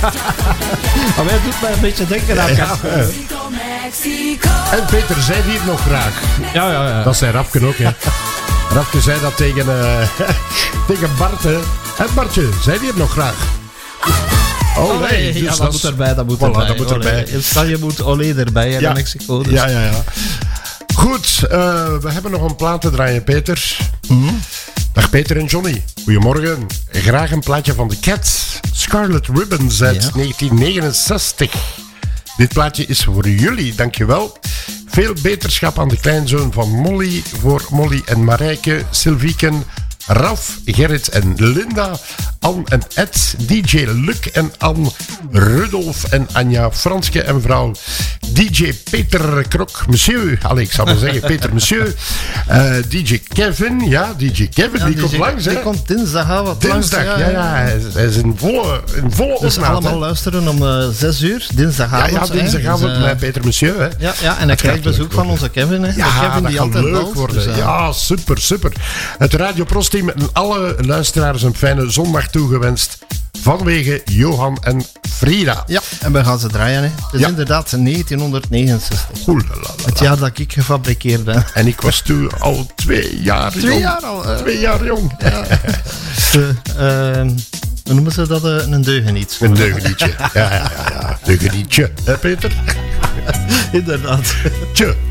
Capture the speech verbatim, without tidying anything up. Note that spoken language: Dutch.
Maar hij doet mij een beetje denken aan ja. En Peter zei hier nog graag. Ja, ja, ja. Dat zei Rapke ook, hè. Rapke zei dat tegen, uh, tegen Bart, hè. En Bartje, zei hier nog graag. Oh nee, dus ja, dat, dat moet erbij, dat moet voilà, erbij. Dat moet erbij. In Spanje moet olé erbij, en ja. in Mexico. Dus. Ja, ja, ja. Goed, uh, we hebben nog een plaat te draaien, Peter. Mm-hmm. Dag Peter en Johnny. Goedemorgen. Graag een plaatje van de Cats. Scarlet Ribbons uit ja. negentien negenenzestig. Dit plaatje is voor jullie, dankjewel. Veel beterschap aan de kleinzoon van Molly. Voor Molly en Marijke, Sylvieken, Raf, Gerrit en Linda, Anne en Ed, D J Luc en Anne, Rudolf en Anja, Franske en vrouw, D J Peter Krok, monsieur, allez, ik zal maar zeggen, Peter monsieur, uh, D J Kevin, ja, D J Kevin, ja, die D J komt langs, hè. Die komt dinsdagavond Dinsdag, langs, ja, ja, ja, hij is, hij is in volle, in volle dus opmaat, allemaal hè. Luisteren om uh, zes uur, dinsdagavond. Ja, ja dinsdagavond dus, uh, met Peter monsieur, hè. Ja, ja, en hij krijgt bezoek van onze Kevin, hè. Ja, Kevin dat die gaat altijd leuk belt, worden. Dus, uh, ja, super, super. Het Radio Pros team en alle luisteraars een fijne zondag toegewenst vanwege Johan en Frida. Ja, en we gaan ze draaien. Hè. Het is ja. inderdaad negentien negenenzestig. Oelalala. Het jaar dat ik gefabriceerd ben. En ik was toen al twee jaar twee jong. Jaar al, uh, twee jaar jong. Ja. de, uh, hoe noemen ze dat? Uh, een deugeniet. Een deugenietje. Ja, ja, ja, ja. Deugenietje. Hè, Peter? Inderdaad. Tje.